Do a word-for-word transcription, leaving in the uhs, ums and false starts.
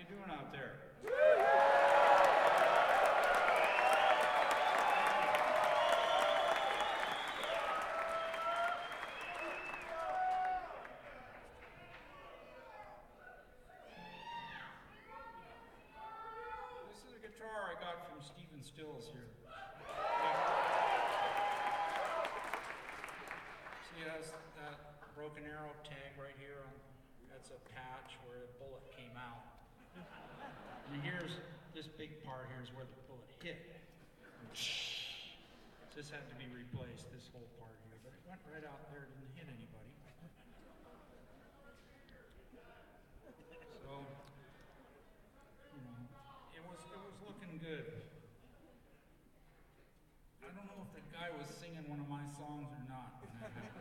you doing out there? This is a guitar I got from Stephen Stills here. See, it has that broken arrow tag right here. On, that's a patch where the bullet came out. And here's this big part here is where the bullet hit. So this had to be replaced, this whole part here. But it went right out there, didn't hit anybody. So, you know, it was it was looking good. I don't know if the guy was singing one of my songs or not when that happened.